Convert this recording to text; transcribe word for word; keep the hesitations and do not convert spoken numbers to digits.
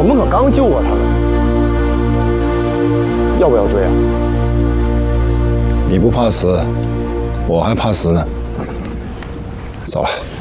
我们可刚救过他们，要不要追啊？ 你不怕死，我还怕死呢。走了。